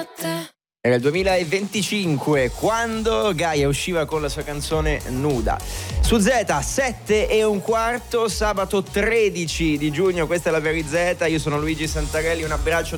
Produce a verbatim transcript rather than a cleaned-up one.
te. Era il duemilaventicinque quando Gaia usciva con la sua canzone Nuda. Su Z, sette e un quarto, sabato tredici di giugno, questa è la Very Z, io sono Luigi Santarelli, un abbraccio